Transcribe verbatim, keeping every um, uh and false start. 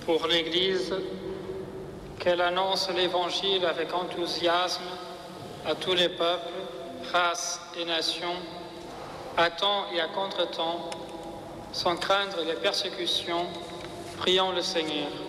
pour l'Église, qu'elle annonce l'Évangile avec enthousiasme à tous les peuples, races et nations, à temps et à contre-temps, sans craindre les persécutions. Prions le Seigneur.